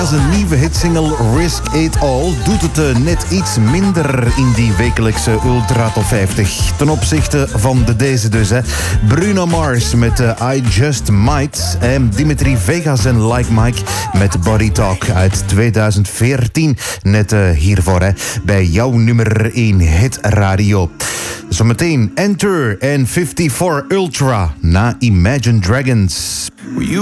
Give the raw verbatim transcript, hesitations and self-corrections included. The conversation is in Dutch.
zijn nieuwe hitsingle Risk It All doet het uh, net iets minder in die wekelijkse Ultra Top vijftig. Ten opzichte van de deze dus. Hè. Bruno Mars met uh, I Just Might. En Dimitri Vegas en Like Mike met Body Talk uit tweeduizend veertien. Net uh, hiervoor hè, bij jouw nummer één hit radio. Zometeen Enter en vijfenvijftig Ultra na Imagine Dragons.